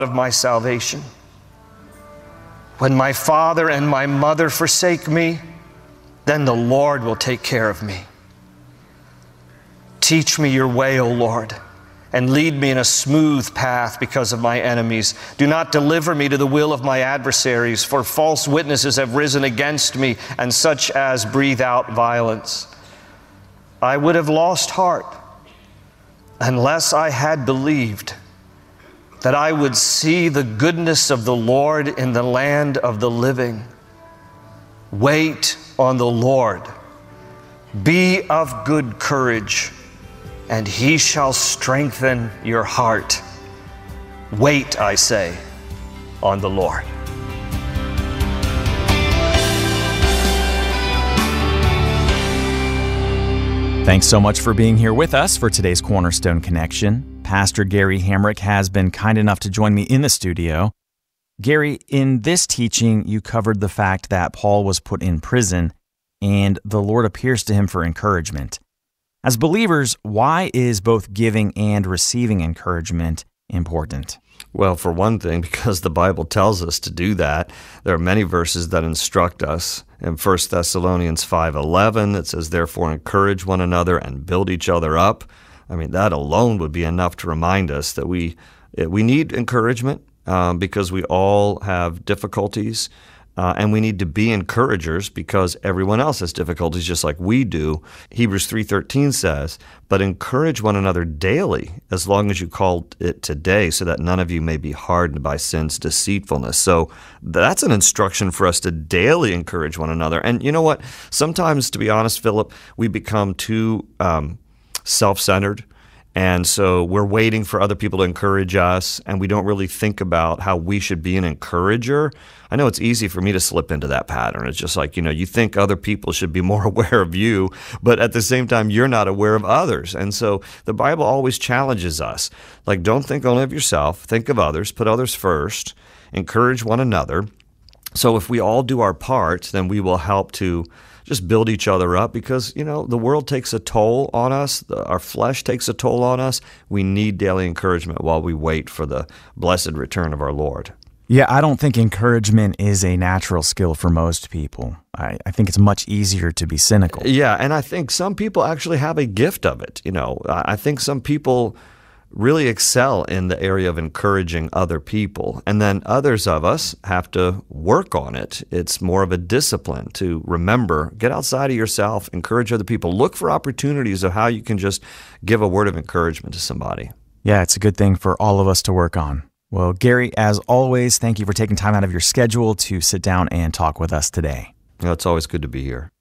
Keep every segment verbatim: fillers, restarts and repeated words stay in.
of my salvation. When my father and my mother forsake me, then the Lord will take care of me. Teach me your way, O Lord, and lead me in a smooth path because of my enemies. Do not deliver me to the will of my adversaries, for false witnesses have risen against me, and such as breathe out violence. I would have lost heart unless I had believed that I would see the goodness of the Lord in the land of the living. Wait on the Lord. Be of good courage, and he shall strengthen your heart. Wait, I say, on the Lord. Thanks so much for being here with us for today's Cornerstone Connection. Pastor Gary Hamrick has been kind enough to join me in the studio. Gary, in this teaching, you covered the fact that Paul was put in prison and the Lord appears to him for encouragement. As believers, why is both giving and receiving encouragement important? Well, for one thing, because the Bible tells us to do that. There are many verses that instruct us. In First Thessalonians five eleven, it says, "Therefore encourage one another and build each other up." I mean, that alone would be enough to remind us that we we need encouragement um, because we all have difficulties, uh, and we need to be encouragers because everyone else has difficulties just like we do. Hebrews three thirteen says, "But encourage one another daily, as long as you call it today, so that none of you may be hardened by sin's deceitfulness." So that's an instruction for us to daily encourage one another. And you know what? Sometimes, to be honest, Philip, we become too um, self-centered, and so we're waiting for other people to encourage us, and we don't really think about how we should be an encourager. I know it's easy for me to slip into that pattern. It's just like, you know, you think other people should be more aware of you, but at the same time, you're not aware of others. And so the Bible always challenges us. Like, don't think only of yourself. Think of others. Put others first. Encourage one another. So if we all do our part, then we will help to just build each other up because, you know, the world takes a toll on us. The, our flesh takes a toll on us. We need daily encouragement while we wait for the blessed return of our Lord. Yeah, I don't think encouragement is a natural skill for most people. I, I think it's much easier to be cynical. Yeah, and I think some people actually have a gift of it. You know, I think some people really excel in the area of encouraging other people. And then others of us have to work on it. It's more of a discipline to remember, get outside of yourself, encourage other people, look for opportunities of how you can just give a word of encouragement to somebody. Yeah, it's a good thing for all of us to work on. Well, Gary, as always, thank you for taking time out of your schedule to sit down and talk with us today. You know, it's always good to be here.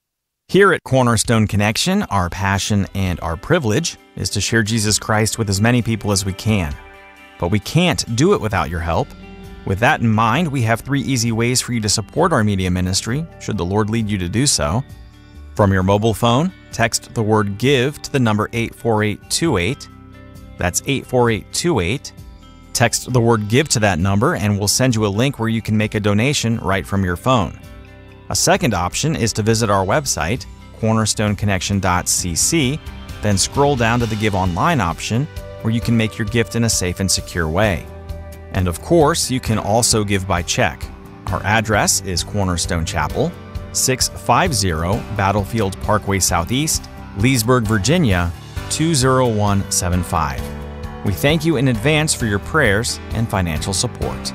Here at Cornerstone Connection, our passion and our privilege is to share Jesus Christ with as many people as we can. But we can't do it without your help. With that in mind, we have three easy ways for you to support our media ministry, should the Lord lead you to do so. From your mobile phone, text the word GIVE to the number eight four eight two eight. That's eight four eight two eight. Text the word GIVE to that number and we'll send you a link where you can make a donation right from your phone. A second option is to visit our website, cornerstone connection dot c c, then scroll down to the Give Online option where you can make your gift in a safe and secure way. And of course, you can also give by check. Our address is Cornerstone Chapel, six fifty Battlefield Parkway Southeast, Leesburg, Virginia, two zero one seven five. We thank you in advance for your prayers and financial support.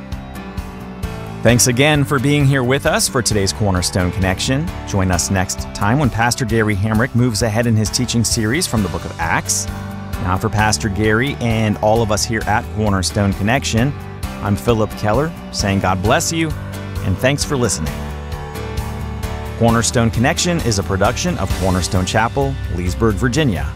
Thanks again for being here with us for today's Cornerstone Connection. Join us next time when Pastor Gary Hamrick moves ahead in his teaching series from the book of Acts. Now for Pastor Gary and all of us here at Cornerstone Connection, I'm Philip Keller saying God bless you and thanks for listening. Cornerstone Connection is a production of Cornerstone Chapel, Leesburg, Virginia.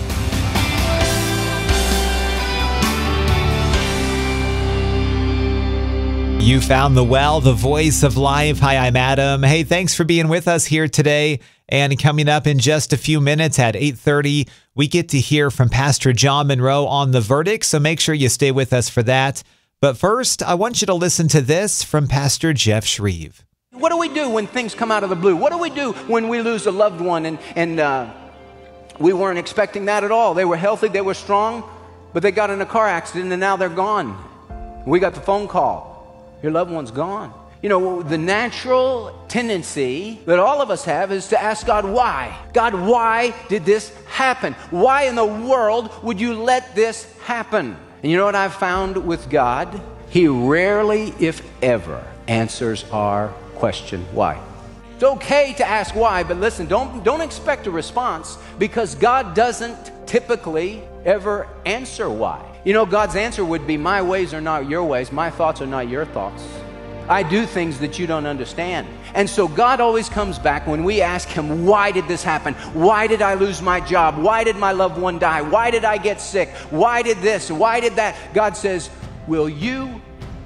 You found the well, the voice of life. Hi, I'm Adam. Hey, thanks for being with us here today. And coming up in just a few minutes at eight thirty, we get to hear from Pastor John Monroe on the verdict, so make sure you stay with us for that. But first, I want you to listen to this from Pastor Jeff Shreve. What do we do when things come out of the blue? What do we do when we lose a loved one and, and uh, we weren't expecting that at all? They were healthy, they were strong, but they got in a car accident and now they're gone. We got the phone call. Your loved one's gone. You know, the natural tendency that all of us have is to ask God, why? God, why did this happen? Why in the world would you let this happen? And you know what I've found with God? He rarely, if ever, answers our question, why? It's okay to ask why, but listen, don't, don't expect a response, because God doesn't typically ever answer why. You know, God's answer would be, my ways are not your ways, my thoughts are not your thoughts. I do things that you don't understand. And so God always comes back when we ask him, why did this happen? Why did I lose my job? Why did my loved one die? Why did I get sick? Why did this? Why did that? God says, will you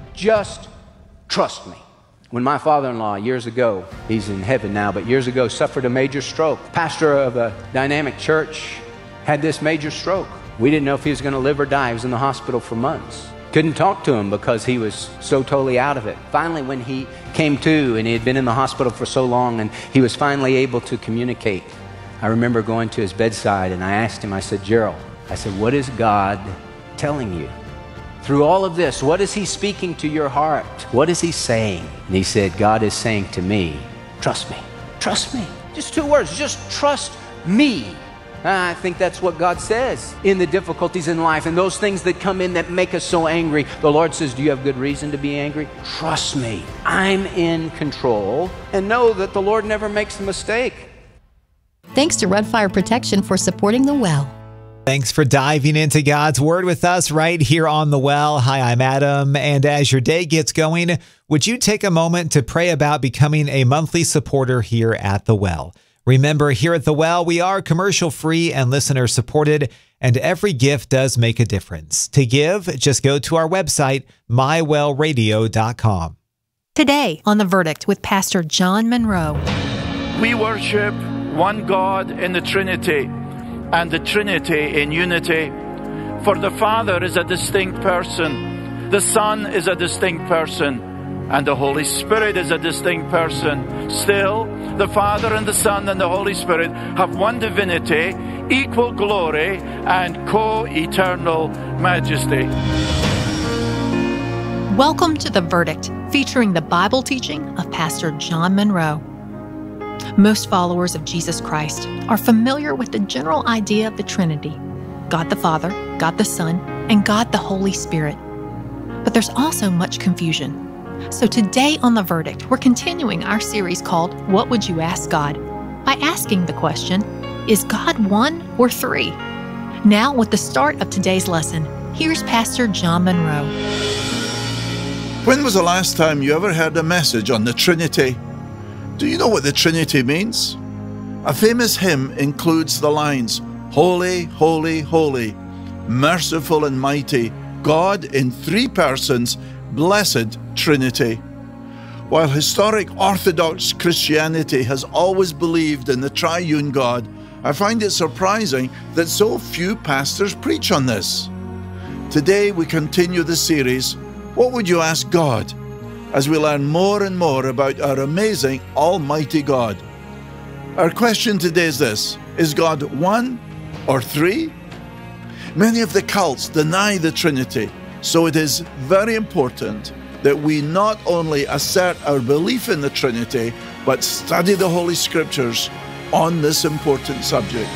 just trust me? When my father-in-law years ago, he's in heaven now, but years ago suffered a major stroke. Pastor of a dynamic church had this major stroke. We didn't know if he was going to live or die. He was in the hospital for months. Couldn't talk to him because he was so totally out of it. Finally, when he came to, and he had been in the hospital for so long, and he was finally able to communicate, I remember going to his bedside, and I asked him, I said, Gerald, I said, what is God telling you? Through all of this, what is he speaking to your heart? What is he saying? And he said, God is saying to me, trust me, trust me. Just two words, just trust me. I think that's what God says in the difficulties in life and those things that come in that make us so angry. The Lord says, do you have good reason to be angry? Trust me. I'm in control, and know that the Lord never makes a mistake. Thanks to Red Fire Protection for supporting The Well. Thanks for diving into God's Word with us right here on The Well. Hi, I'm Adam. And as your day gets going, would you take a moment to pray about becoming a monthly supporter here at The Well? Remember, here at The Well, we are commercial-free and listener-supported, and every gift does make a difference. To give, just go to our website, my well radio dot com. Today on The Verdict with Pastor John Monroe. We worship one God in the Trinity, and the Trinity in unity. For the Father is a distinct person, the Son is a distinct person, and the Holy Spirit is a distinct person. Still, the Father and the Son and the Holy Spirit have one divinity, equal glory, and co-eternal majesty. Welcome to The Verdict, featuring the Bible teaching of Pastor John Monroe. Most followers of Jesus Christ are familiar with the general idea of the Trinity: God the Father, God the Son, and God the Holy Spirit. But there's also much confusion. So today on The Verdict, we're continuing our series called What Would You Ask God? By asking the question, is God one or three? Now, with the start of today's lesson, here's Pastor John Monroe. When was the last time you ever heard a message on the Trinity? Do you know what the Trinity means? A famous hymn includes the lines, Holy, holy, holy, merciful and mighty, God in three persons, blessed Trinity. While historic Orthodox Christianity has always believed in the triune God, I find it surprising that so few pastors preach on this. Today we continue the series, What Would You Ask God? As we learn more and more about our amazing Almighty God. Our question today is this: is God one or three? Many of the cults deny the Trinity, so it is very important that we not only assert our belief in the Trinity, but study the Holy Scriptures on this important subject.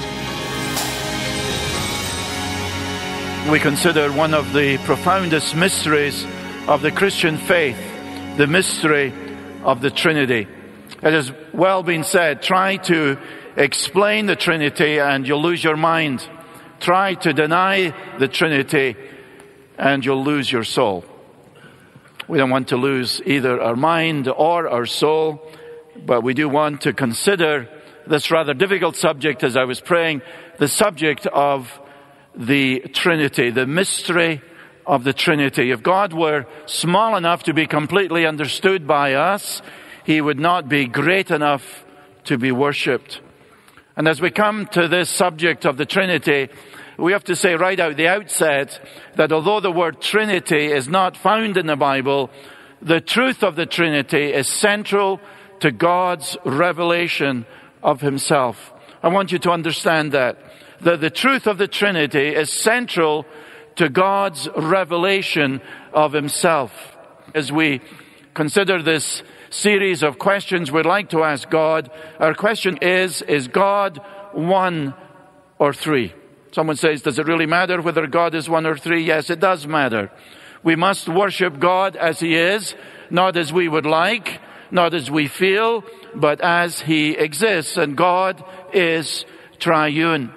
We consider one of the profoundest mysteries of the Christian faith, the mystery of the Trinity. It has well been said, try to explain the Trinity and you'll lose your mind. Try to deny the Trinity and you'll lose your soul. We don't want to lose either our mind or our soul, but we do want to consider this rather difficult subject, as I was praying, the subject of the Trinity, the mystery of the Trinity. If God were small enough to be completely understood by us, He would not be great enough to be worshipped. And as we come to this subject of the Trinity, we have to say right out the outset that although the word Trinity is not found in the Bible, the truth of the Trinity is central to God's revelation of Himself. I want you to understand that. That the truth of the Trinity is central to God's revelation of himself. As we consider this series of questions we'd like to ask God, our question is, is God one or three? Someone says, does it really matter whether God is one or three? Yes, it does matter. We must worship God as he is, not as we would like, not as we feel, but as he exists. And God is triune.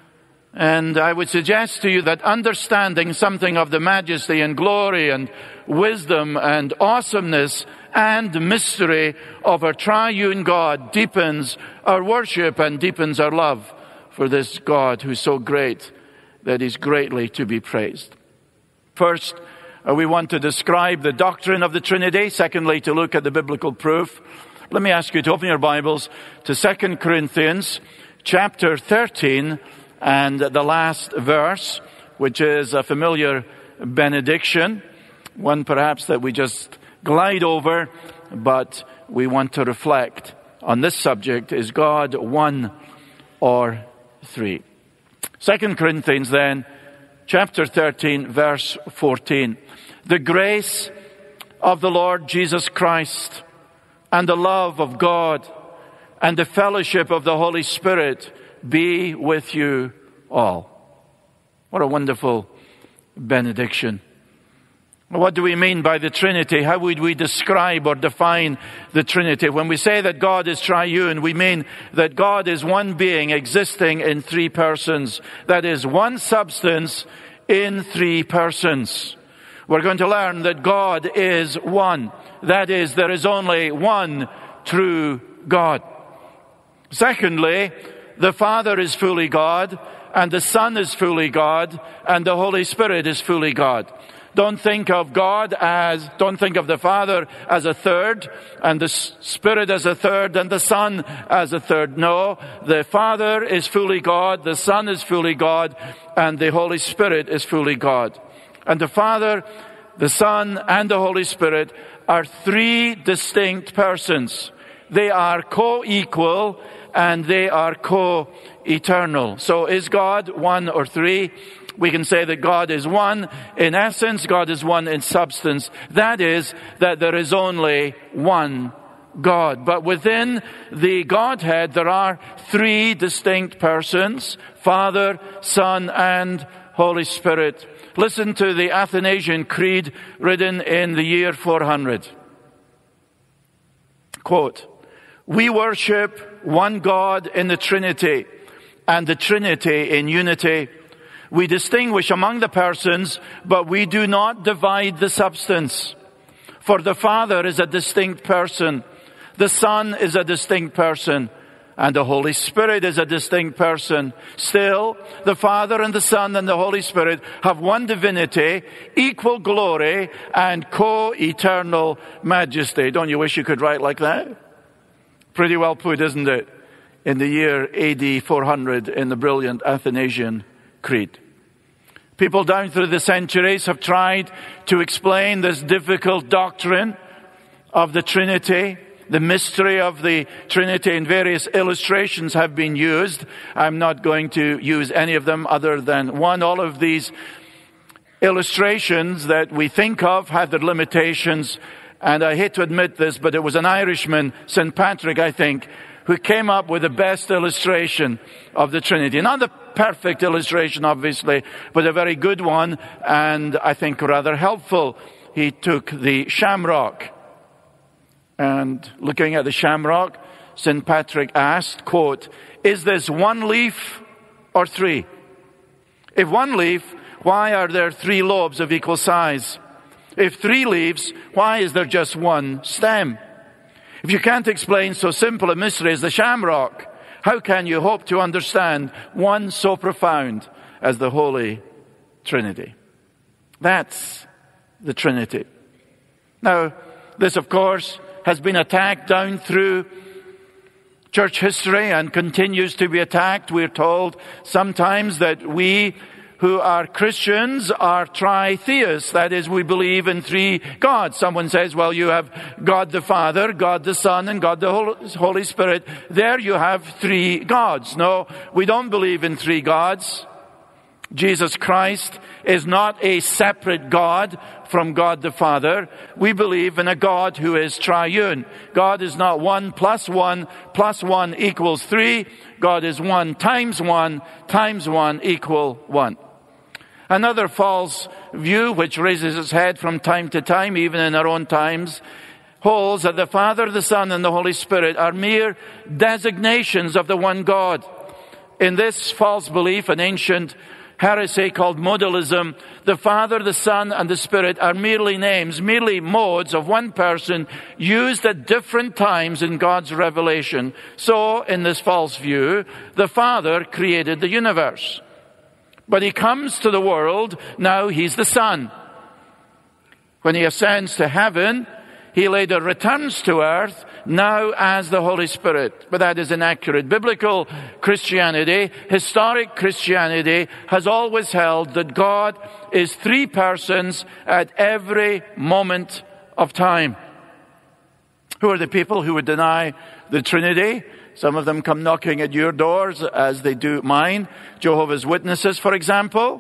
And I would suggest to you that understanding something of the majesty and glory and wisdom and awesomeness and mystery of our triune God deepens our worship and deepens our love for this God who's so great that he's greatly to be praised. First, uh, we want to describe the doctrine of the Trinity. Secondly, to look at the biblical proof. Let me ask you to open your Bibles to Second Corinthians chapter thirteen and the last verse, which is a familiar benediction, one perhaps that we just glide over, but we want to reflect on this subject. Is God one or three? Second Corinthians then, chapter thirteen, verse fourteen. The grace of the Lord Jesus Christ and the love of God and the fellowship of the Holy Spirit be with you all. What a wonderful benediction. What do we mean by the Trinity? How would we describe or define the Trinity? When we say that God is triune, we mean that God is one being existing in three persons. That is, one substance in three persons. We're going to learn that God is one. That is, there is only one true God. Secondly, the Father is fully God, and the Son is fully God, and the Holy Spirit is fully God. Don't think of God as, don't think of the Father as a third, and the Spirit as a third, and the Son as a third. No, the Father is fully God, the Son is fully God, and the Holy Spirit is fully God. And the Father, the Son, and the Holy Spirit are three distinct persons. They are co-equal and they are co-eternal. So is God one or three? We can say that God is one in essence, God is one in substance. That is, that there is only one God. But within the Godhead, there are three distinct persons: Father, Son, and Holy Spirit. Listen to the Athanasian Creed written in the year four hundred. Quote, "We worship one God in the Trinity, and the Trinity in unity. We distinguish among the persons, but we do not divide the substance. For the Father is a distinct person, the Son is a distinct person, and the Holy Spirit is a distinct person. Still, the Father and the Son and the Holy Spirit have one divinity, equal glory, and co-eternal majesty." Don't you wish you could write like that? Pretty well put, isn't it? In the year A D four hundred in the brilliant Athanasian Creed. People down through the centuries have tried to explain this difficult doctrine of the Trinity. The mystery of the Trinity, and various illustrations have been used. I'm not going to use any of them other than one. All of these illustrations that we think of have their limitations. And I hate to admit this, but it was an Irishman, Saint Patrick, I think, who came up with the best illustration of the Trinity. Not the perfect illustration, obviously, but a very good one, and I think rather helpful. He took the shamrock. And looking at the shamrock, Saint Patrick asked, quote, "Is this one leaf or three? If one leaf, why are there three lobes of equal size? If three leaves, why is there just one stem? If you can't explain so simple a mystery as the shamrock, how can you hope to understand one so profound as the Holy Trinity?" That's the Trinity. Now, this, of course, has been attacked down through church history and continues to be attacked. We're told sometimes that we who are Christians are tritheists. That is, we believe in three gods. Someone says, well, you have God the Father, God the Son, and God the Holy Spirit. There you have three gods. No, we don't believe in three gods. Jesus Christ is not a separate God from God the Father. We believe in a God who is triune. God is not one plus one plus one equals three. God is one times one times one equal one. Another false view, which raises its head from time to time, even in our own times, holds that the Father, the Son, and the Holy Spirit are mere designations of the one God. In this false belief, an ancient heresy called modalism, the Father, the Son, and the Spirit are merely names, merely modes of one person used at different times in God's revelation. So, in this false view, the Father created the universe. But he comes to the world, now he's the Son. When he ascends to heaven, he later returns to earth, now as the Holy Spirit. But that is inaccurate. Biblical Christianity, historic Christianity, has always held that God is three persons at every moment of time. Who are the people who would deny the Trinity? Some of them come knocking at your doors, as they do mine. Jehovah's Witnesses, for example.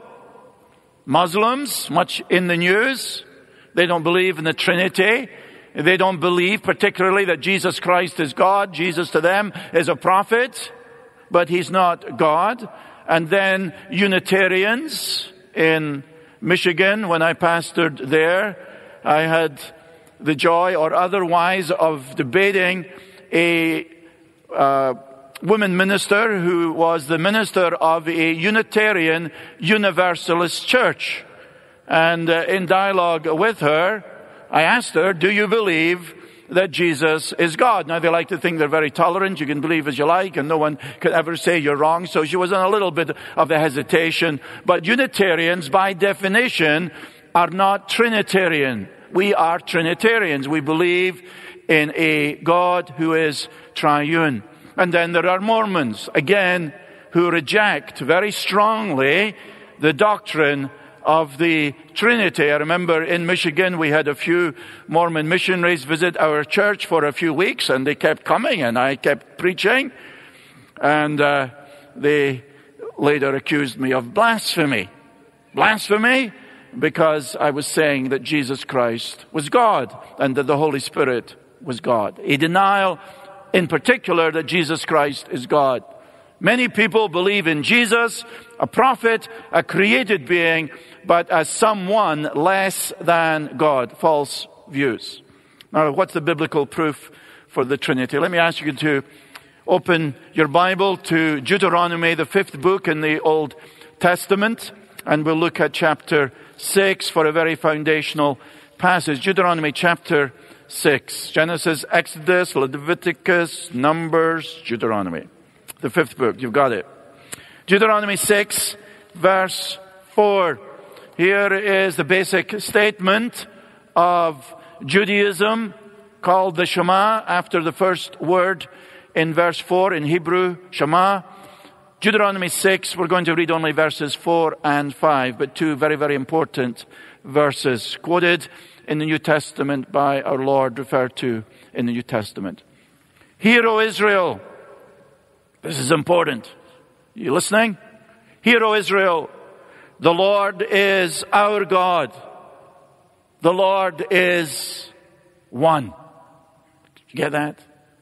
Muslims, much in the news. They don't believe in the Trinity. They don't believe particularly that Jesus Christ is God. Jesus to them is a prophet, but he's not God. And then Unitarians in Michigan, when I pastored there, I had the joy or otherwise of debating a uh, woman minister who was the minister of a Unitarian Universalist church. And uh, in dialogue with her, I asked her, do you believe that Jesus is God? Now, they like to think they're very tolerant. You can believe as you like, and no one can ever say you're wrong. So she was in a little bit of a hesitation. But Unitarians, by definition, are not Trinitarian. We are Trinitarians. We believe in a God who is triune. And then there are Mormons, again, who reject very strongly the doctrine of the Trinity. I remember in Michigan we had a few Mormon missionaries visit our church for a few weeks, and they kept coming, and I kept preaching, and uh, they later accused me of blasphemy. Blasphemy because I was saying that Jesus Christ was God and that the Holy Spirit was God. A denial in particular that Jesus Christ is God. Many people believe in Jesus, a prophet, a created being, but as someone less than God. False views. Now, what's the biblical proof for the Trinity? Let me ask you to open your Bible to Deuteronomy, the fifth book in the Old Testament, and we'll look at chapter six for a very foundational passage. Deuteronomy chapter six. Genesis, Exodus, Leviticus, Numbers, Deuteronomy. The fifth book, you've got it. Deuteronomy six, verse four. Here is the basic statement of Judaism, called the Shema, after the first word in verse four in Hebrew, Shema. Deuteronomy six, we're going to read only verses four and five, but two very, very important verses quoted in the New Testament by our Lord, referred to in the New Testament. Hear, O Israel. This is important. You listening? Hear, O Israel. The Lord is our God. The Lord is one. Did you get that?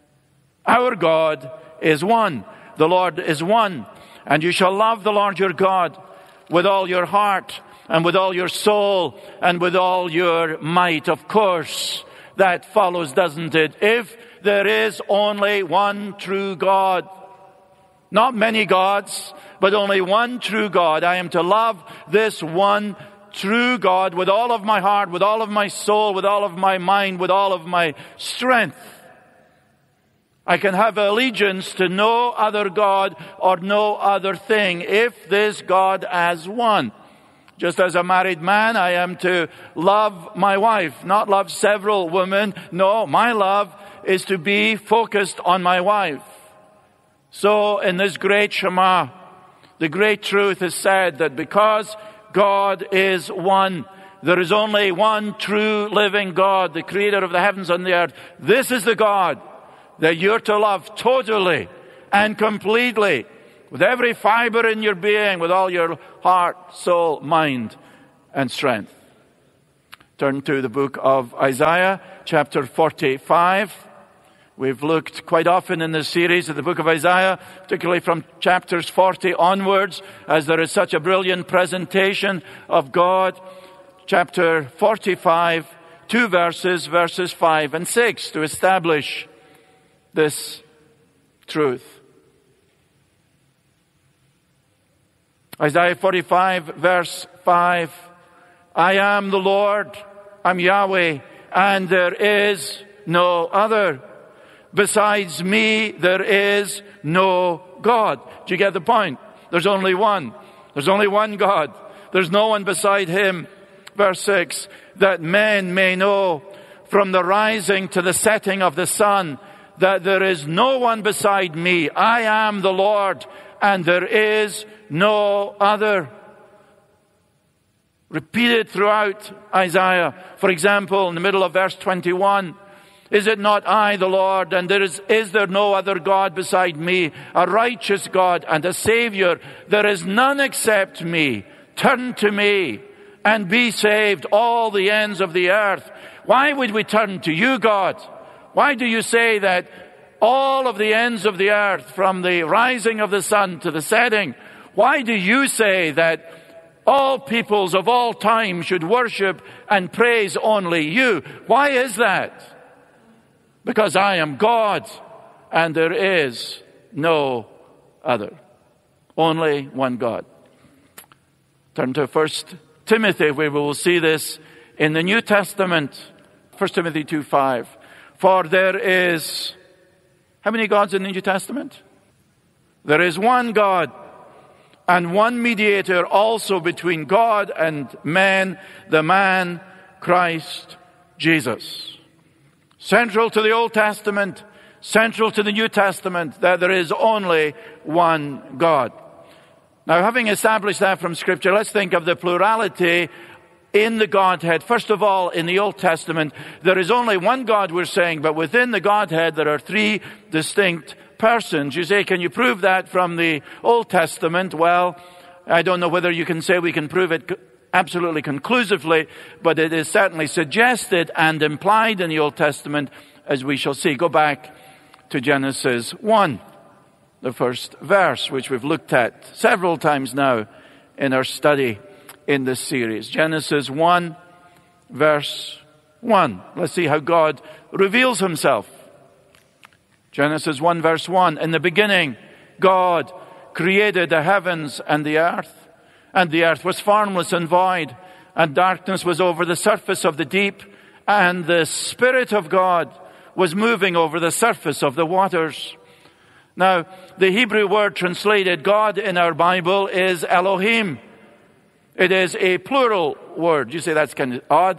Our God is one. The Lord is one. And you shall love the Lord your God with all your heart and with all your soul and with all your might. Of course, that follows, doesn't it? If there is only one true God, not many gods, but only one true God, I am to love this one true God with all of my heart, with all of my soul, with all of my mind, with all of my strength. I can have allegiance to no other God or no other thing if this God as one. Just as a married man, I am to love my wife, not love several women. No, my love is to be focused on my wife. So in this great Shema, the great truth is said that because God is one, there is only one true living God, the creator of the heavens and the earth. This is the God that you're to love totally and completely, with every fiber in your being, with all your heart, soul, mind, and strength. Turn to the book of Isaiah, chapter forty-five. We've looked quite often in this series at the book of Isaiah, particularly from chapters forty onwards, as there is such a brilliant presentation of God. Chapter forty-five, two verses, verses five and six, to establish this truth. Isaiah forty-five, verse five. I am the Lord, I'm Yahweh, and there is no other. Besides me, there is no God. Do you get the point? There's only one. There's only one God. There's no one beside him. Verse six, that men may know from the rising to the setting of the sun that there is no one beside me. I am the Lord, and there is no other. Repeated throughout Isaiah. For example, in the middle of verse twenty-one, is it not I, the Lord, and there is, is there no other God beside me, a righteous God and a Savior? There is none except me. Turn to me and be saved, all the ends of the earth. Why would we turn to you, God? Why do you say that all of the ends of the earth, from the rising of the sun to the setting, why do you say that all peoples of all time should worship and praise only you? Why is that? Because I am God, and there is no other. Only one God. Turn to First Timothy, where we will see this in the New Testament. First Timothy two five. For there is, how many gods in the New Testament? There is one God, and one mediator also between God and men, the man Christ Jesus. Central to the Old Testament, central to the New Testament, that there is only one God. Now, having established that from Scripture, let's think of the plurality in the Godhead. First of all, in the Old Testament, there is only one God, we're saying, but within the Godhead there are three distinct persons. You say, can you prove that from the Old Testament? Well, I don't know whether you can say we can prove it absolutely conclusively, but it is certainly suggested and implied in the Old Testament, as we shall see. Go back to Genesis one, the first verse, which we've looked at several times now in our study in this series. Genesis one, verse one. Let's see how God reveals himself. Genesis one, verse one. In the beginning, God created the heavens and the earth. And the earth was formless and void, and darkness was over the surface of the deep, and the Spirit of God was moving over the surface of the waters. Now, the Hebrew word translated God in our Bible is Elohim. It is a plural word. You say that's kind of odd.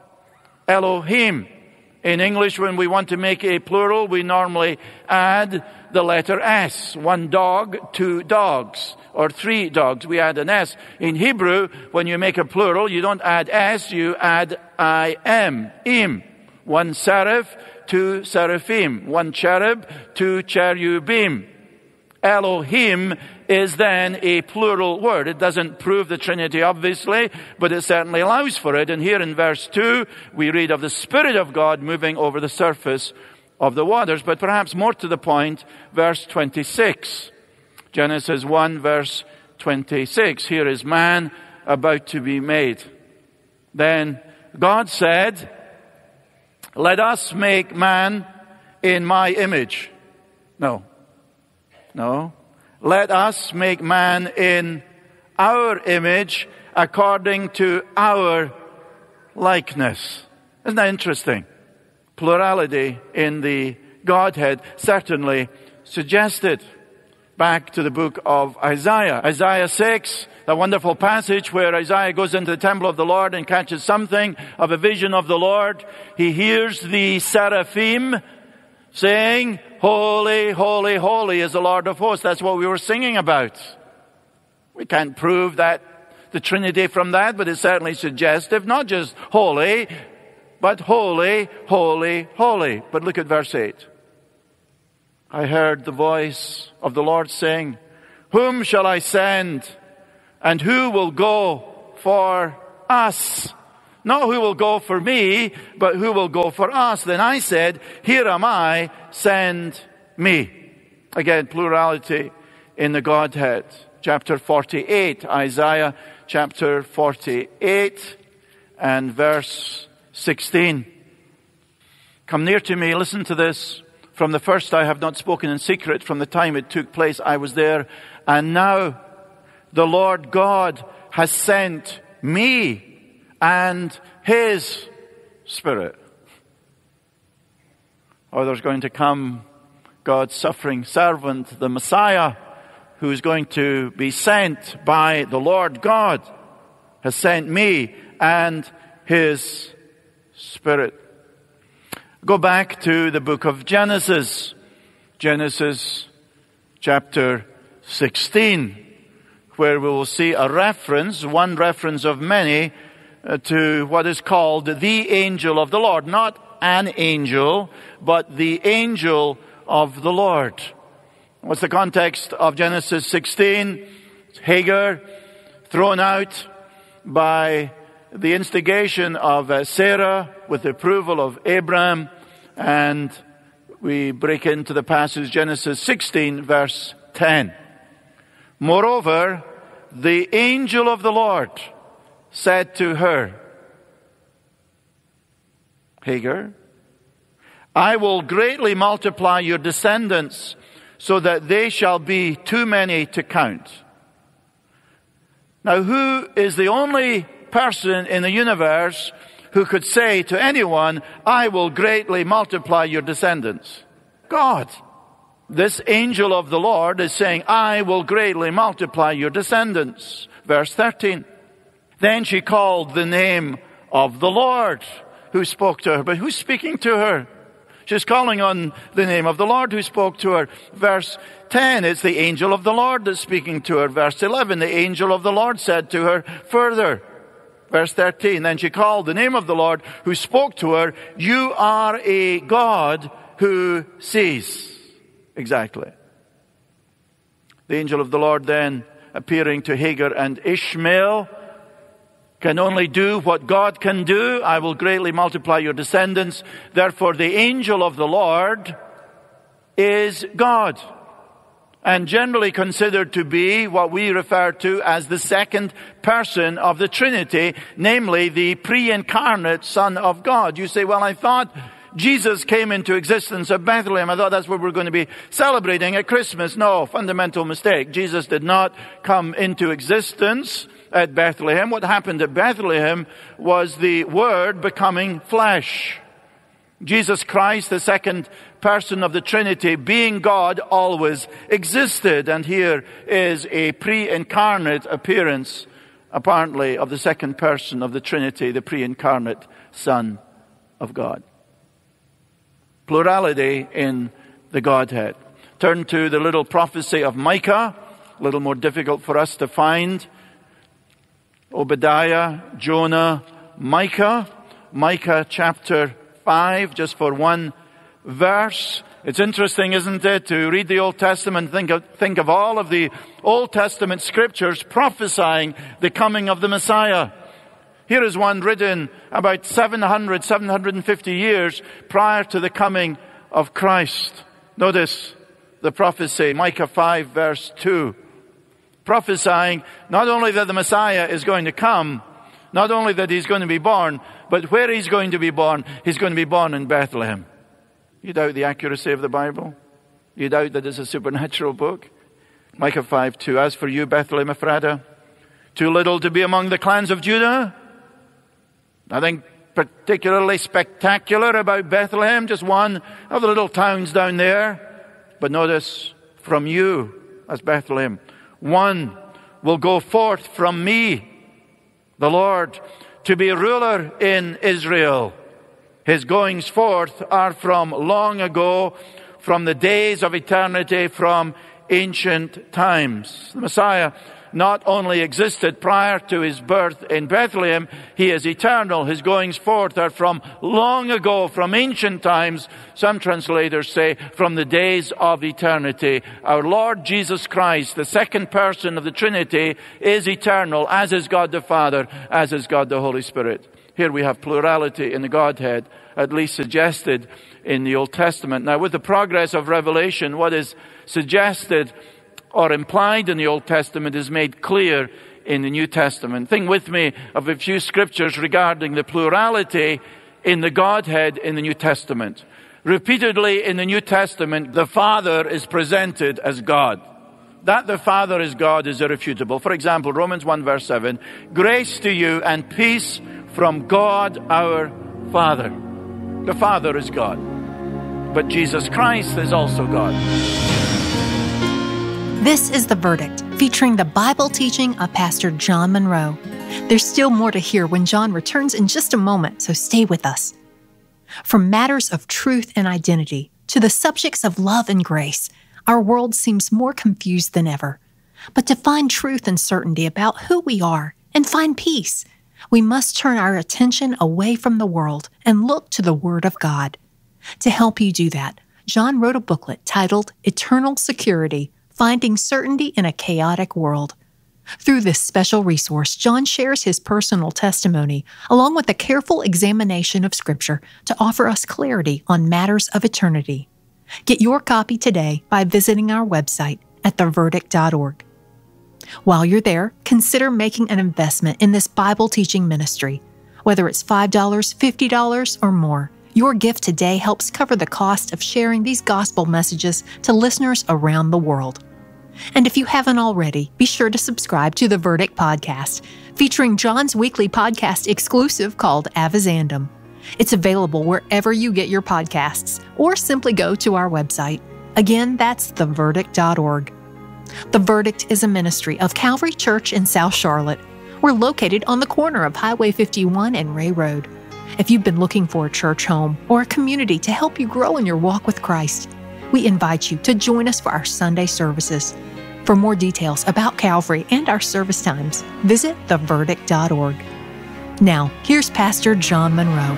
Elohim. In English, when we want to make a plural, we normally add the letter S. One dog, two dogs, or three dogs. We add an S. In Hebrew, when you make a plural, you don't add S, you add I am, im. One seraph, two seraphim. One cherub, two cherubim. Elohim is then a plural word. It doesn't prove the Trinity, obviously, but it certainly allows for it. And here in verse two, we read of the Spirit of God moving over the surface of the waters. But perhaps more to the point, verse twenty-six. Genesis one, verse twenty-six. Here is man about to be made. Then God said, let us make man in my image. No. No. Let us make man in our image according to our likeness. Isn't that interesting? Plurality in the Godhead certainly suggested. Back to the book of Isaiah. Isaiah six, the wonderful passage where Isaiah goes into the temple of the Lord and catches something of a vision of the Lord. He hears the seraphim saying, holy, holy, holy is the Lord of hosts. That's what we were singing about. We can't prove that the Trinity from that, but it's certainly suggestive. Not just holy, but holy, holy, holy. But look at verse eight. I heard the voice of the Lord saying, whom shall I send, and who will go for us? Not who will go for me, but who will go for us. Then I said, here am I, send me. Again, plurality in the Godhead. Chapter forty-eight, Isaiah chapter forty-eight and verse sixteen. Come near to me, listen to this. From the first I have not spoken in secret. From the time it took place, I was there. And now the Lord God has sent me and His Spirit. Or there's going to come God's suffering servant, the Messiah, who is going to be sent by the Lord God, has sent me and His Spirit. Go back to the book of Genesis. Genesis chapter sixteen, where we will see a reference, one reference of many, uh, to what is called the angel of the Lord. Not an angel, but the angel of the Lord. What's the context of Genesis sixteen? Hagar, thrown out by the instigation of uh, Sarah with the approval of Abraham. And we break into the passage, Genesis sixteen, verse ten. Moreover, the angel of the Lord said to her, Hagar, I will greatly multiply your descendants so that they shall be too many to count. Now, who is the only person in the universe who could say to anyone, I will greatly multiply your descendants? God. This angel of the Lord is saying, I will greatly multiply your descendants. Verse thirteen. Then she called the name of the Lord who spoke to her. But who's speaking to her? She's calling on the name of the Lord who spoke to her. Verse ten, it's the angel of the Lord that's speaking to her. Verse eleven, the angel of the Lord said to her further. Verse thirteen, then she called the name of the Lord who spoke to her, you are a God who sees. Exactly. The angel of the Lord then appearing to Hagar and Ishmael can only do what God can do. I will greatly multiply your descendants. Therefore, the angel of the Lord is God, and generally considered to be what we refer to as the second person of the Trinity, namely the pre-incarnate Son of God. You say, well, I thought Jesus came into existence at Bethlehem. I thought that's what we're going to be celebrating at Christmas. No, fundamental mistake. Jesus did not come into existence at Bethlehem. What happened at Bethlehem was the Word becoming flesh. Jesus Christ, the second person of the Trinity, being God, always existed. And here is a pre-incarnate appearance, apparently, of the second person of the Trinity, the pre-incarnate Son of God. Plurality in the Godhead. Turn to the little prophecy of Micah, a little more difficult for us to find. Obadiah, Jonah, Micah. Micah chapter five, just for one verse. It's interesting, isn't it, to read the Old Testament, think of, think of all of the Old Testament scriptures prophesying the coming of the Messiah. Here is one written about seven hundred, seven hundred fifty years prior to the coming of Christ. Notice the prophecy, Micah five verse two. Prophesying not only that the Messiah is going to come, not only that he's going to be born, but where he's going to be born. He's going to be born in Bethlehem. You doubt the accuracy of the Bible? You doubt that it's a supernatural book? Micah five two, as for you, Bethlehem Ephratah, too little to be among the clans of Judah? Nothing particularly spectacular about Bethlehem, just one of the little towns down there. But notice, from you, as Bethlehem, one will go forth from me, the Lord, to be ruler in Israel. His goings forth are from long ago, from the days of eternity, from ancient times. The Messiah not only existed prior to his birth in Bethlehem, he is eternal. His goings forth are from long ago, from ancient times. Some translators say from the days of eternity. Our Lord Jesus Christ, the second person of the Trinity, is eternal, as is God the Father, as is God the Holy Spirit. Here we have plurality in the Godhead, at least suggested in the Old Testament. Now, with the progress of Revelation, what is suggested or implied in the Old Testament is made clear in the New Testament. Think with me of a few scriptures regarding the plurality in the Godhead in the New Testament. Repeatedly in the New Testament, the Father is presented as God. That the Father is God is irrefutable. For example, Romans one verse seven, grace to you and peace from God our Father. The Father is God, but Jesus Christ is also God. This is The Verdict, featuring the Bible teaching of Pastor John Monroe. There's still more to hear when John returns in just a moment, so stay with us. From matters of truth and identity to the subjects of love and grace, our world seems more confused than ever. But to find truth and certainty about who we are and find peace, we must turn our attention away from the world and look to the Word of God. To help you do that, John wrote a booklet titled Eternal Security, Finding Certainty in a Chaotic World. Through this special resource, John shares his personal testimony along with a careful examination of Scripture to offer us clarity on matters of eternity. Get your copy today by visiting our website at the verdict dot org. While you're there, consider making an investment in this Bible teaching ministry. Whether it's five dollars, fifty dollars, or more, your gift today helps cover the cost of sharing these gospel messages to listeners around the world. And if you haven't already, be sure to subscribe to the Verdict Podcast, featuring John's weekly podcast exclusive called Avizandum. It's available wherever you get your podcasts, or simply go to our website. Again, that's the verdict dot org. The Verdict is a ministry of Calvary Church in South Charlotte. We're located on the corner of Highway fifty-one and Ray Road. If you've been looking for a church home or a community to help you grow in your walk with Christ, we invite you to join us for our Sunday services. For more details about Calvary and our service times, visit the verdict dot org. Now, here's Pastor John Monroe.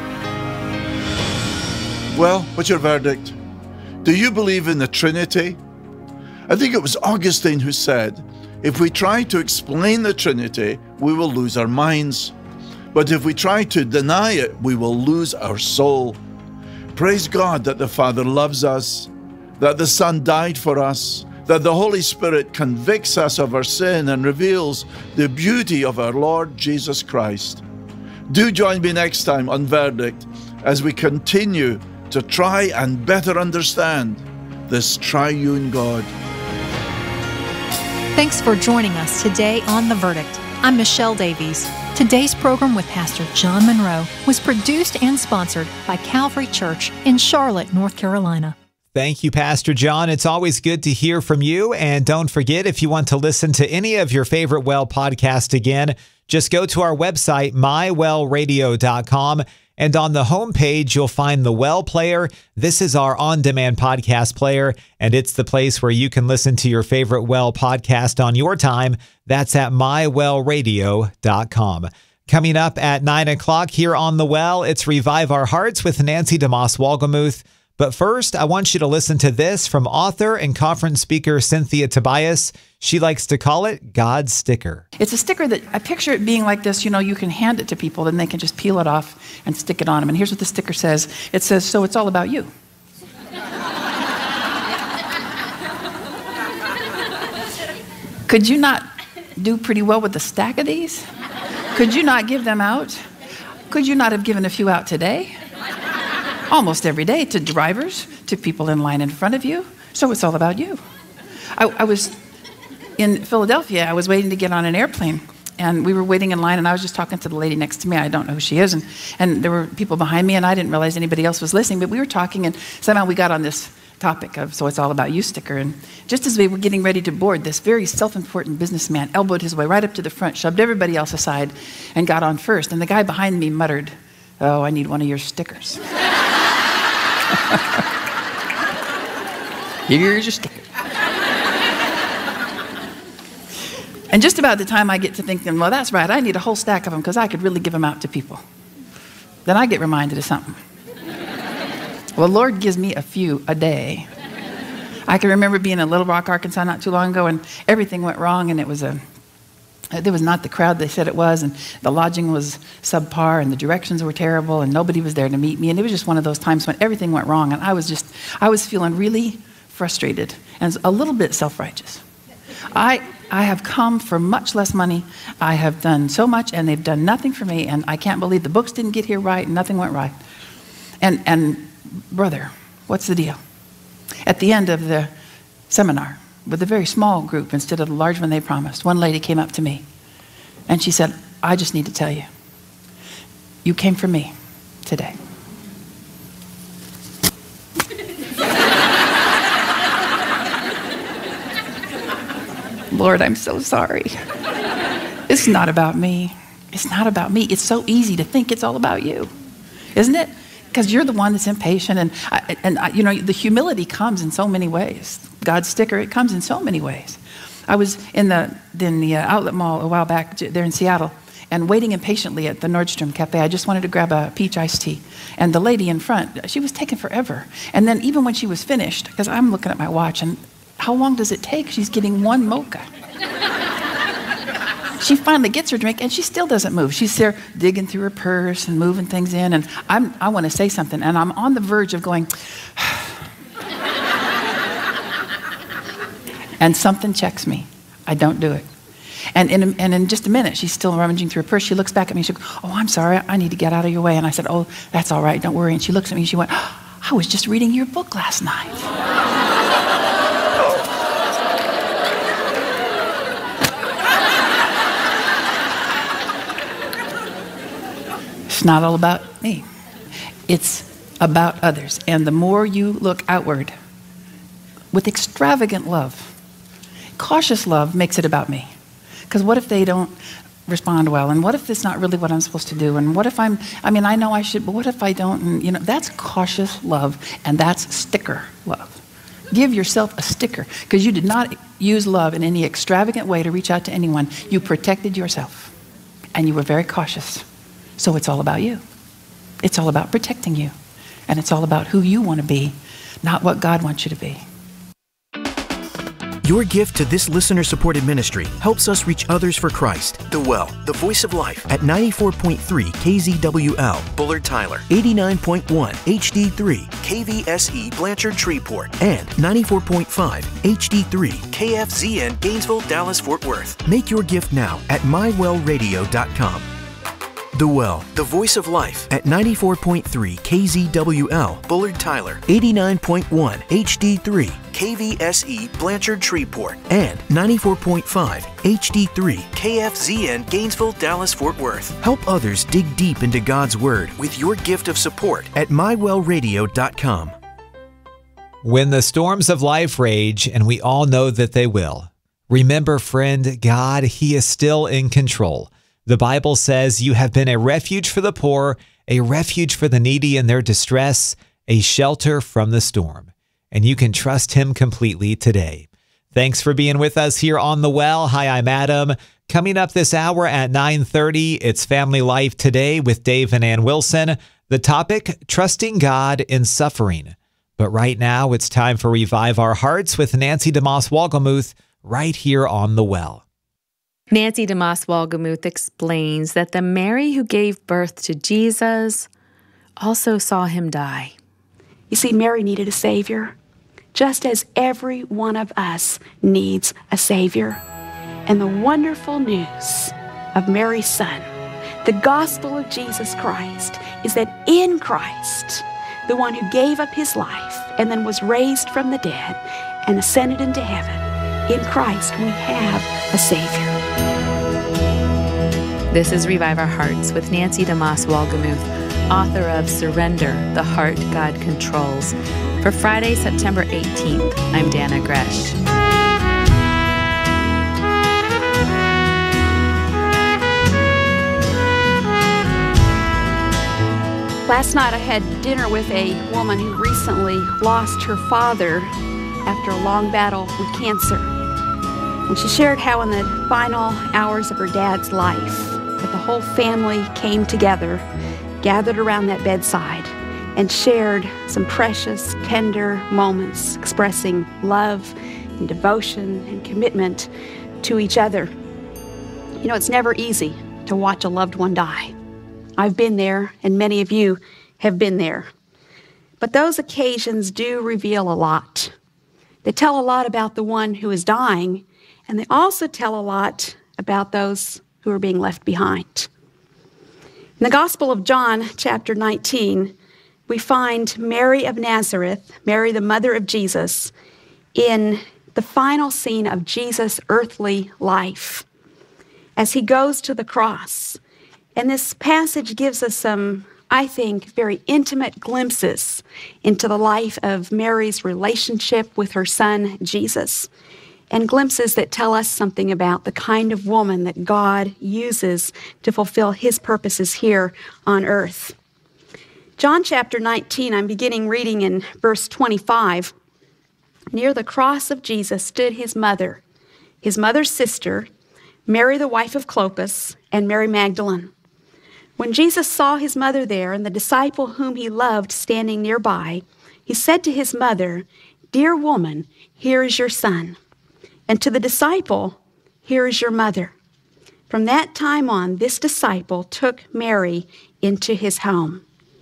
Well, what's your verdict? Do you believe in the Trinity? I think it was Augustine who said, if we try to explain the Trinity, we will lose our minds. But if we try to deny it, we will lose our soul. Praise God that the Father loves us, that the Son died for us, that the Holy Spirit convicts us of our sin and reveals the beauty of our Lord Jesus Christ. Do join me next time on Verdict as we continue to try and better understand this triune God. Thanks for joining us today on The Verdict. I'm Michelle Davies. Today's program with Pastor John Monroe was produced and sponsored by Calvary Church in Charlotte, North Carolina. Thank you, Pastor John. It's always good to hear from you. And don't forget, if you want to listen to any of your favorite Well podcasts again, just go to our website, my well radio dot com. And on the homepage, you'll find the Well player. This is our on-demand podcast player, and it's the place where you can listen to your favorite Well podcast on your time. That's at my well radio dot com. Coming up at nine o'clock here on The Well, it's Revive Our Hearts with Nancy DeMoss Wolgemuth. But first, I want you to listen to this from author and conference speaker Cynthia Tobias. She likes to call it God's sticker. It's a sticker that I picture it being like this. You know, you can hand it to people, then they can just peel it off and stick it on them. And here's what the sticker says. It says, so it's all about you. Could you not do pretty well with a stack of these? Could you not give them out? Could you not have given a few out today? Almost every day, to drivers, to people in line in front of you. So it's all about you. I, I was in Philadelphia. I was waiting to get on an airplane, and we were waiting in line, and I was just talking to the lady next to me. I don't know who she is, and, and there were people behind me, and I didn't realize anybody else was listening, but we were talking, and somehow we got on this topic of so it's all about you sticker. And just as we were getting ready to board, this very self-important businessman elbowed his way right up to the front, shoved everybody else aside, and got on first. And the guy behind me muttered, "Oh, I need one of your stickers." Here's your sticker. And just about the time I get to thinking, well, that's right, I need a whole stack of them because I could really give them out to people, then I get reminded of something. Well, the Lord gives me a few a day. I can remember being in Little Rock, Arkansas not too long ago, and everything went wrong, and it was a There was not the crowd they said it was, and the lodging was subpar, and the directions were terrible, and nobody was there to meet me. And it was just one of those times when everything went wrong, and I was just, I was feeling really frustrated and a little bit self-righteous. I, I have come for much less money. I have done so much, and they've done nothing for me, and I can't believe the books didn't get here right, and nothing went right. And, and brother, what's the deal? At the end of the seminar, with a very small group instead of the large one they promised, one lady came up to me and she said, I just need to tell you, you came for me today. Lord, I'm so sorry. It's not about me. It's not about me. It's so easy to think it's all about you, isn't it? Because you're the one that's impatient, and I, and I, you know, the humility comes in so many ways. God's sticker, it comes in so many ways. I was in the in the uh, outlet mall a while back there in Seattle, and waiting impatiently at the Nordstrom Cafe. I just wanted to grab a peach iced tea, and the lady in front, she was taking forever. And then even when she was finished, because I'm looking at my watch, and how long does it take? She's getting one mocha. She finally gets her drink, and she still doesn't move. She's there digging through her purse and moving things in, and I'm, I want to say something, and I'm on the verge of going, and something checks me. I don't do it. And in, and in just a minute, she's still rummaging through her purse. She looks back at me, she goes, oh, I'm sorry, I need to get out of your way. And I said, oh, that's all right, don't worry. And she looks at me, and she went, oh, I was just reading your book last night. It's not all about me. It's about others. And the more you look outward with extravagant love, cautious love makes it about me. Because what if they don't respond well? And what if it's not really what I'm supposed to do? And what if I'm, I mean, I know I should, but what if I don't? And, you know, that's cautious love, and that's sticker love. Give yourself a sticker, because you did not use love in any extravagant way to reach out to anyone. You protected yourself, and you were very cautious. So it's all about you. It's all about protecting you. And it's all about who you want to be, not what God wants you to be. Your gift to this listener-supported ministry helps us reach others for Christ. The Well, the voice of life, at ninety-four point three K Z W L, Bullard Tyler, eighty-nine point one H D three K V S E Blanchard Shreveport, and ninety-four point five H D three K F Z N Gainesville, Dallas, Fort Worth. Make your gift now at my well radio dot com. The Well, the voice of life, at ninety-four point three K Z W L, Bullard Tyler, eighty-nine point one H D three K V S E Blanchard Shreveport, and ninety-four point five H D three K F Z N Gainesville, Dallas, Fort Worth. Help others dig deep into God's Word with your gift of support at my well radio dot com. When the storms of life rage, and we all know that they will, remember, friend, God, He is still in control. The Bible says you have been a refuge for the poor, a refuge for the needy in their distress, a shelter from the storm. And you can trust Him completely today. Thanks for being with us here on The Well. Hi, I'm Adam. Coming up this hour at nine thirty, it's Family Life Today with Dave and Ann Wilson. The topic, trusting God in suffering. But right now, it's time for Revive Our Hearts with Nancy DeMoss Wolgemuth right here on The Well. Nancy DeMoss Wolgemuth explains that the Mary who gave birth to Jesus also saw Him die. You see, Mary needed a Savior, just as every one of us needs a Savior. And the wonderful news of Mary's son, the gospel of Jesus Christ, is that in Christ, the one who gave up His life and then was raised from the dead and ascended into heaven, in Christ we have a Savior. This is Revive Our Hearts with Nancy DeMoss Wolgemuth, author of Surrender, the Heart God Controls. For Friday, September eighteenth, I'm Dana Gresh. Last night I had dinner with a woman who recently lost her father after a long battle with cancer. And she shared how in the final hours of her dad's life, that the whole family came together, gathered around that bedside, and shared some precious, tender moments expressing love and devotion and commitment to each other. You know, it's never easy to watch a loved one die. I've been there, and many of you have been there. But those occasions do reveal a lot. They tell a lot about the one who is dying, and they also tell a lot about those who are being left behind. In the Gospel of John, chapter nineteen, we find Mary of Nazareth, Mary the mother of Jesus, in the final scene of Jesus' earthly life as he goes to the cross. And this passage gives us some, I think, very intimate glimpses into the life of Mary's relationship with her son, Jesus, and glimpses that tell us something about the kind of woman that God uses to fulfill his purposes here on earth. John chapter nineteen, I'm beginning reading in verse twenty-five. Near the cross of Jesus stood his mother, his mother's sister, Mary the wife of Clopas, and Mary Magdalene. When Jesus saw his mother there and the disciple whom he loved standing nearby, he said to his mother, "Dear woman, here is your son." And to the disciple, "Here is your mother." From that time on, this disciple took Mary into his home.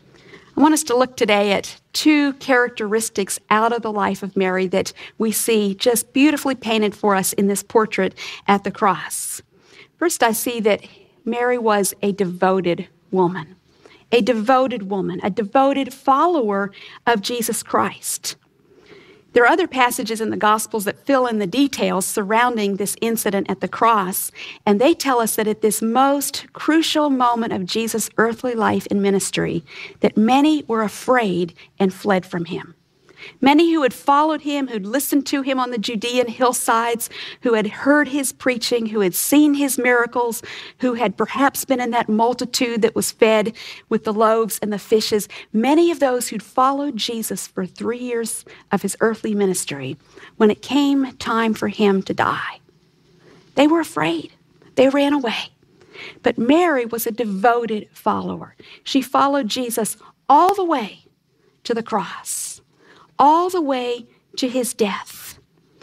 I want us to look today at two characteristics out of the life of Mary that we see just beautifully painted for us in this portrait at the cross. First, I see that Mary was a devoted woman, a devoted woman, a devoted follower of Jesus Christ. There are other passages in the Gospels that fill in the details surrounding this incident at the cross, and they tell us that at this most crucial moment of Jesus' earthly life and ministry, that many were afraid and fled from him. Many who had followed him, who'd listened to him on the Judean hillsides, who had heard his preaching, who had seen his miracles, who had perhaps been in that multitude that was fed with the loaves and the fishes, many of those who'd followed Jesus for three years of his earthly ministry, when it came time for him to die, they were afraid. They ran away. But Mary was a devoted follower. She followed Jesus all the way to the cross, all the way to his death,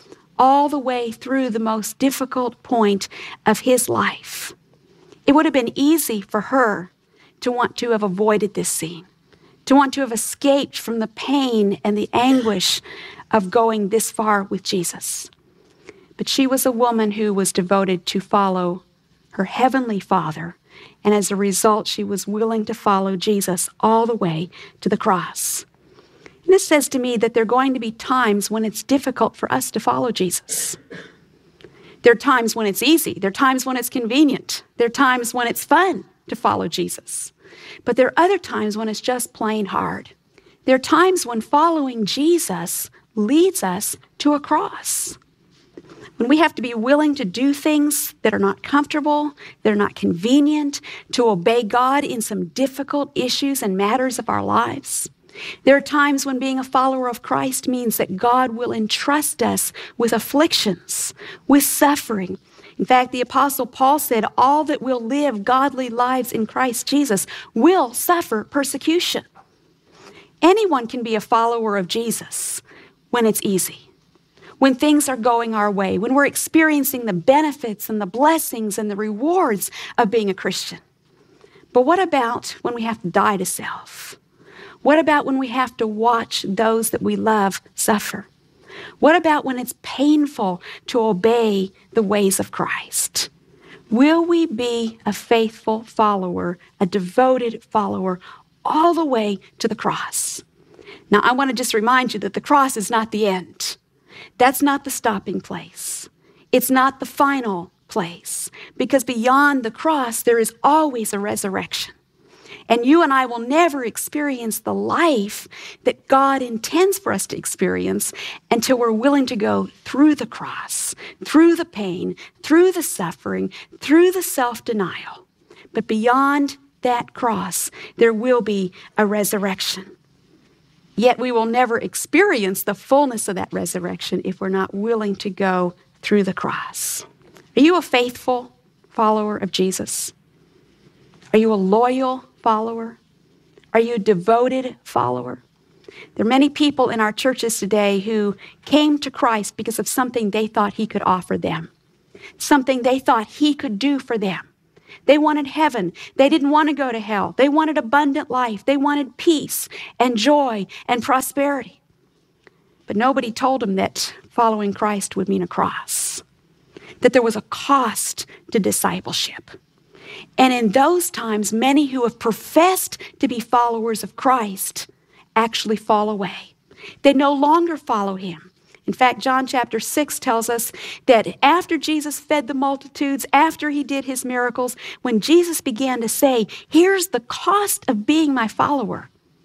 all the way through the most difficult point of his life. It would have been easy for her to want to have avoided this scene, to want to have escaped from the pain and the anguish of going this far with Jesus. But she was a woman who was devoted to follow her heavenly Father, and as a result, she was willing to follow Jesus all the way to the cross. And this says to me that there are going to be times when it's difficult for us to follow Jesus. There are times when it's easy. There are times when it's convenient. There are times when it's fun to follow Jesus. But there are other times when it's just plain hard. There are times when following Jesus leads us to a cross, when we have to be willing to do things that are not comfortable, that are not convenient, to obey God in some difficult issues and matters of our lives. There are times when being a follower of Christ means that God will entrust us with afflictions, with suffering. In fact, the Apostle Paul said, all that will live godly lives in Christ Jesus will suffer persecution. Anyone can be a follower of Jesus when it's easy, when things are going our way, when we're experiencing the benefits and the blessings and the rewards of being a Christian. But what about when we have to die to self? What about when we have to watch those that we love suffer? What about when it's painful to obey the ways of Christ? Will we be a faithful follower, a devoted follower, all the way to the cross? Now, I want to just remind you that the cross is not the end. That's not the stopping place. It's not the final place, because beyond the cross, there is always a resurrection. And you and I will never experience the life that God intends for us to experience until we're willing to go through the cross, through the pain, through the suffering, through the self-denial. But beyond that cross, there will be a resurrection. Yet we will never experience the fullness of that resurrection if we're not willing to go through the cross. Are you a faithful follower of Jesus? Are you a loyal follower? Are you a devoted follower? There are many people in our churches today who came to Christ because of something they thought he could offer them. something they thought he could do for them. They wanted heaven. They didn't want to go to hell. They wanted abundant life. They wanted peace and joy and prosperity. But nobody told them that following Christ would mean a cross, that there was a cost to discipleship. And in those times, many who have professed to be followers of Christ actually fall away. They no longer follow him. In fact, John chapter six tells us that after Jesus fed the multitudes, after he did his miracles, when Jesus began to say, here's the cost of being my follower,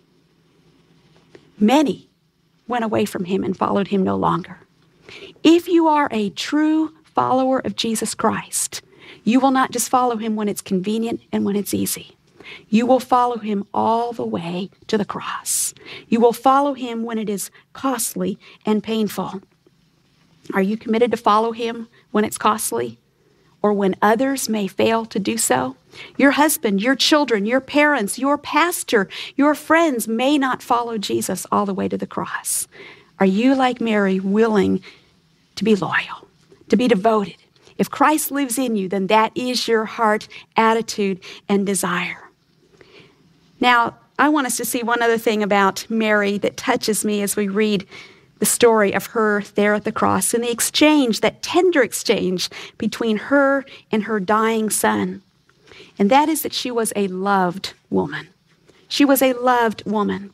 many went away from him and followed him no longer. If you are a true follower of Jesus Christ, you will not just follow him when it's convenient and when it's easy. You will follow him all the way to the cross. You will follow him when it is costly and painful. Are you committed to follow him when it's costly or when others may fail to do so? Your husband, your children, your parents, your pastor, your friends may not follow Jesus all the way to the cross. Are you, like Mary, willing to be loyal, to be devoted? If Christ lives in you, then that is your heart, attitude, and desire. Now, I want us to see one other thing about Mary that touches me as we read the story of her there at the cross and the exchange, that tender exchange between her and her dying son. And that is that she was a loved woman. She was a loved woman.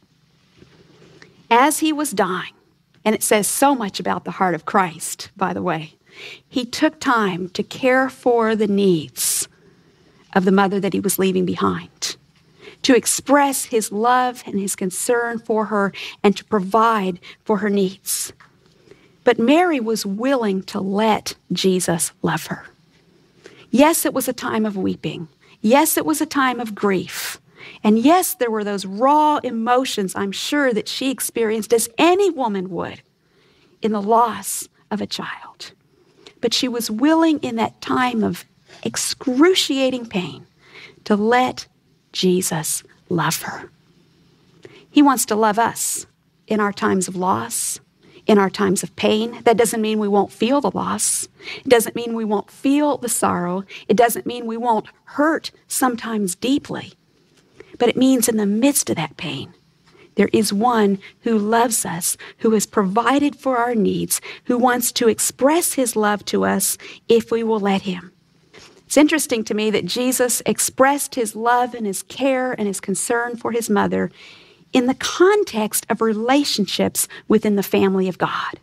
As he was dying, and it says so much about the heart of Christ, by the way, he took time to care for the needs of the mother that he was leaving behind, to express his love and his concern for her and to provide for her needs. But Mary was willing to let Jesus love her. Yes, it was a time of weeping. Yes, it was a time of grief. And yes, there were those raw emotions, I'm sure, that she experienced as any woman would in the loss of a child. But she was willing in that time of excruciating pain to let Jesus love her. He wants to love us in our times of loss, in our times of pain. That doesn't mean we won't feel the loss. It doesn't mean we won't feel the sorrow. It doesn't mean we won't hurt sometimes deeply. But it means in the midst of that pain, there is one who loves us, who has provided for our needs, who wants to express his love to us if we will let him. It's interesting to me that Jesus expressed his love and his care and his concern for his mother in the context of relationships within the family of God.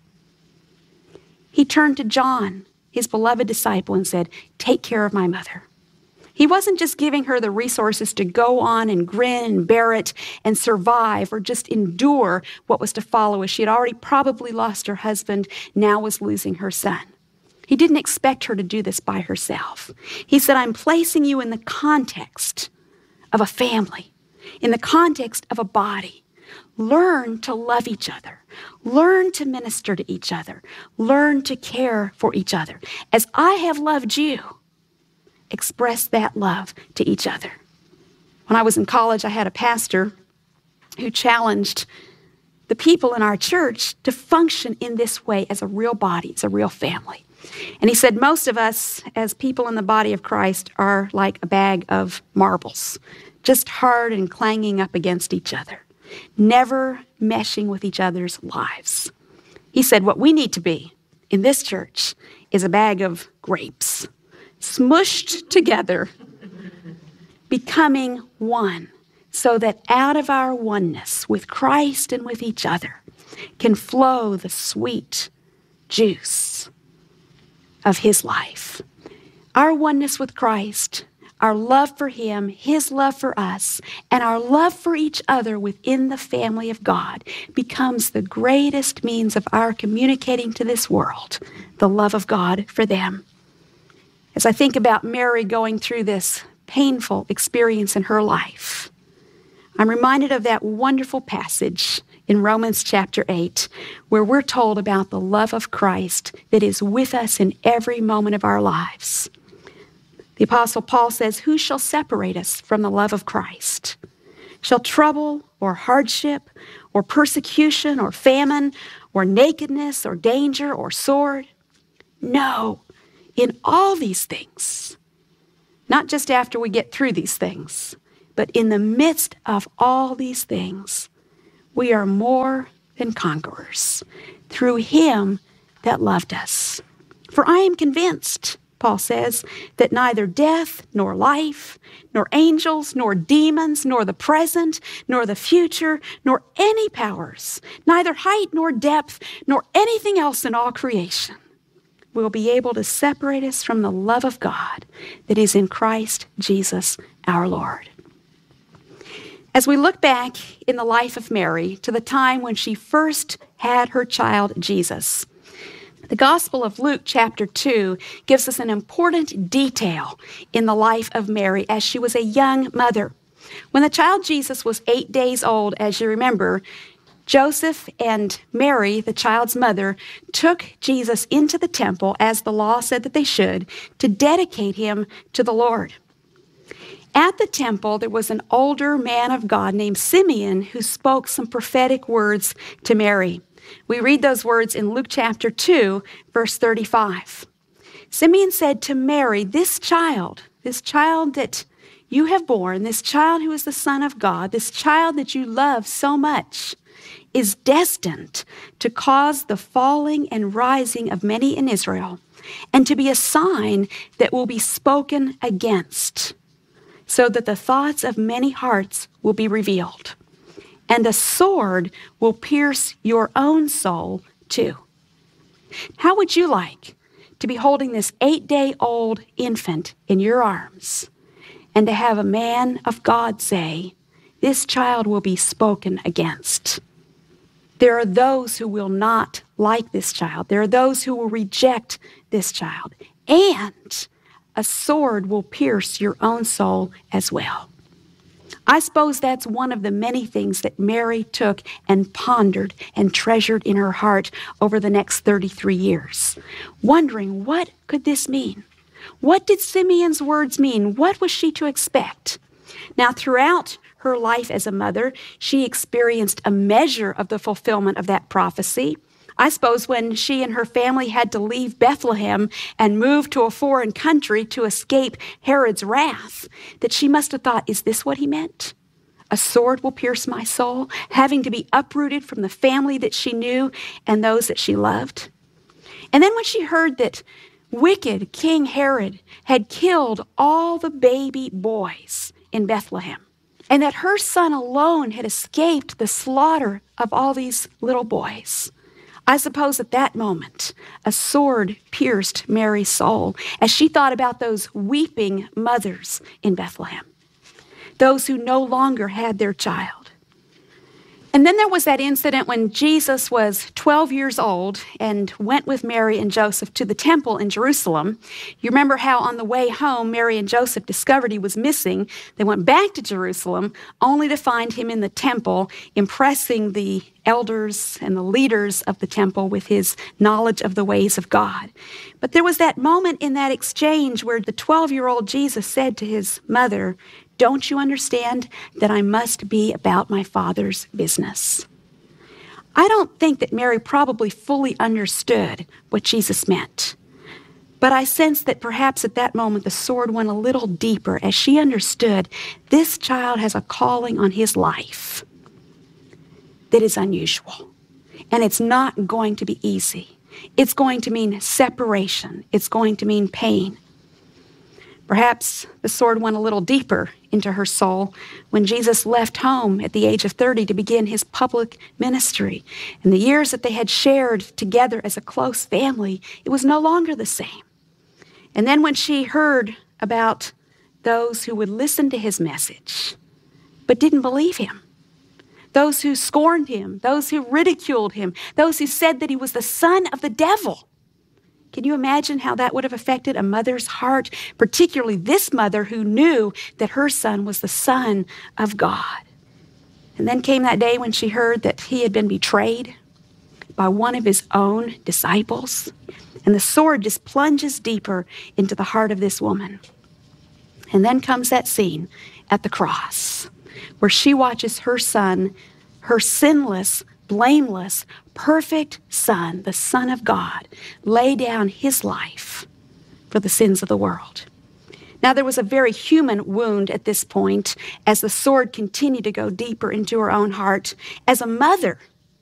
He turned to John, his beloved disciple, and said, "Take care of my mother." He wasn't just giving her the resources to go on and grin and bear it and survive or just endure what was to follow, as she had already probably lost her husband, now was losing her son. He didn't expect her to do this by herself. He said, I'm placing you in the context of a family, in the context of a body. Learn to love each other. Learn to minister to each other. Learn to care for each other. As I have loved you, express that love to each other. When I was in college, I had a pastor who challenged the people in our church to function in this way as a real body, as a real family. And he said, most of us as people in the body of Christ are like a bag of marbles, just hard and clanging up against each other, never meshing with each other's lives. He said, what we need to be in this church is a bag of grapes, smushed together, becoming one, so that out of our oneness with Christ and with each other can flow the sweet juice of his life. Our oneness with Christ, our love for him, his love for us, and our love for each other within the family of God becomes the greatest means of our communicating to this world the love of God for them. As I think about Mary going through this painful experience in her life, I'm reminded of that wonderful passage in Romans chapter eight, where we're told about the love of Christ that is with us in every moment of our lives. The Apostle Paul says, who shall separate us from the love of Christ? Shall trouble or hardship or persecution or famine or nakedness or danger or sword? No. in all these things, not just after we get through these things, but in the midst of all these things, we are more than conquerors through him that loved us. For I am convinced, Paul says, that neither death, nor life, nor angels, nor demons, nor the present, nor the future, nor any powers, neither height nor depth, nor anything else in all creation will be able to separate us from the love of God that is in Christ Jesus our Lord. As we look back in the life of Mary to the time when she first had her child Jesus, the Gospel of Luke chapter two gives us an important detail in the life of Mary as she was a young mother. When the child Jesus was eight days old, as you remember, Joseph and Mary, the child's mother, took Jesus into the temple, as the law said that they should, to dedicate him to the Lord. At the temple, there was an older man of God named Simeon who spoke some prophetic words to Mary. We read those words in Luke chapter two, verse thirty-five. Simeon said to Mary, this child, this child that you have borne, this child who is the Son of God, this child that you love so much, is destined to cause the falling and rising of many in Israel, and to be a sign that will be spoken against, so that the thoughts of many hearts will be revealed. And a sword will pierce your own soul too. How would you like to be holding this eight-day-old infant in your arms and to have a man of God say, this child will be spoken against? There are those who will not like this child. There are those who will reject this child. And a sword will pierce your own soul as well. I suppose that's one of the many things that Mary took and pondered and treasured in her heart over the next thirty-three years, wondering, what could this mean? What did Simeon's words mean? What was she to expect? Now, throughout her life as a mother, she experienced a measure of the fulfillment of that prophecy. I suppose when she and her family had to leave Bethlehem and move to a foreign country to escape Herod's wrath, that she must have thought, is this what he meant? A sword will pierce my soul, having to be uprooted from the family that she knew and those that she loved. And then when she heard that wicked King Herod had killed all the baby boys in Bethlehem, and that her son alone had escaped the slaughter of all these little boys, I suppose at that moment, a sword pierced Mary's soul as she thought about those weeping mothers in Bethlehem, those who no longer had their child. And then there was that incident when Jesus was twelve years old and went with Mary and Joseph to the temple in Jerusalem. You remember how on the way home, Mary and Joseph discovered he was missing. They went back to Jerusalem only to find him in the temple, impressing the elders and the leaders of the temple with his knowledge of the ways of God. But there was that moment in that exchange where the twelve-year-old Jesus said to his mother, "Don't you understand that I must be about my Father's business?" I don't think that Mary probably fully understood what Jesus meant. But I sense that perhaps at that moment the sword went a little deeper as she understood this child has a calling on his life that is unusual. And it's not going to be easy. It's going to mean separation. It's going to mean pain. Perhaps the sword went a little deeper into her soul when Jesus left home at the age of thirty to begin his public ministry. In the years that they had shared together as a close family, it was no longer the same. And then when she heard about those who would listen to his message but didn't believe him, those who scorned him, those who ridiculed him, those who said that he was the son of the devil, can you imagine how that would have affected a mother's heart, particularly this mother who knew that her son was the Son of God? And then came that day when she heard that he had been betrayed by one of his own disciples. And the sword just plunges deeper into the heart of this woman. And then comes that scene at the cross where she watches her son, her sinless, blameless, perfect Son, the Son of God, lay down his life for the sins of the world. Now, there was a very human wound at this point as the sword continued to go deeper into her own heart. As a mother,